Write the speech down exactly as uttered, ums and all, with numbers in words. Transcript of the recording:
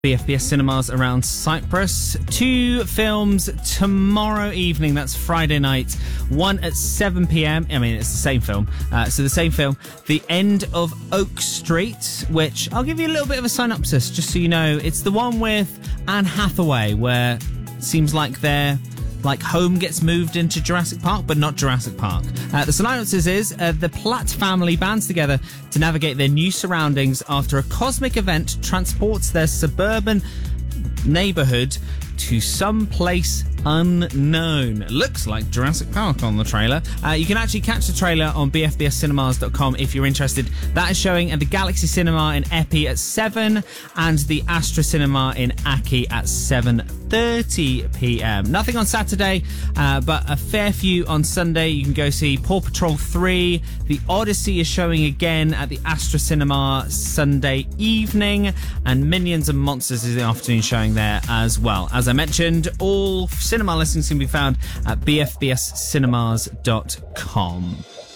B F B S Cinemas around Cyprus. Two films tomorrow evening, that's Friday night. One at seven p.m. I mean, it's the same film. Uh, so the same film, The End of Oak Street, which I'll give you a little bit of a synopsis just so you know. It's the one with Anne Hathaway where it seems like they're like home gets moved into Jurassic Park, but not Jurassic Park. Uh, the synopsis is uh, the Platt family bands together to navigate their new surroundings after a cosmic event transports their suburban neighborhood to some place unknown. Looks like Jurassic Park on the trailer. Uh, you can actually catch the trailer on b f b s cinemas dot com if you're interested. That is showing at the Galaxy Cinema in Epi at seven and the Astra Cinema in Aki at seven thirty p.m. Nothing on Saturday, uh, but a fair few on Sunday. You can go see Paw Patrol three. The Odyssey is showing again at the Astra Cinema Sunday evening, and Minions and Monsters is the afternoon showing there as well. As I mentioned, all cinema listings can be found at b f b s cinemas dot com.